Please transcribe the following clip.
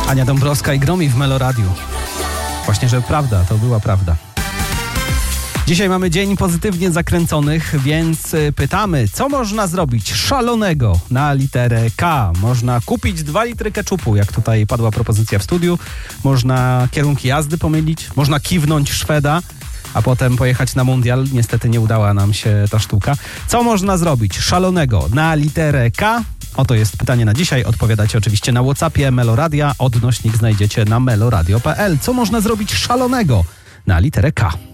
Ania Dąbrowska i Gromi w Meloradiu. Właśnie, że prawda, to była prawda. Dzisiaj mamy dzień pozytywnie zakręconych, więc pytamy, co można zrobić szalonego na literę K? Można kupić 2 litry keczupu, jak tutaj padła propozycja w studiu. Można kierunki jazdy pomylić, można kiwnąć Szweda, a potem pojechać na mundial. Niestety nie udała nam się ta sztuka. Co można zrobić szalonego na literę K? Oto jest pytanie na dzisiaj. Odpowiadacie oczywiście na WhatsAppie Meloradia. Odnośnik znajdziecie na meloradio.pl. Co można zrobić szalonego na literę K?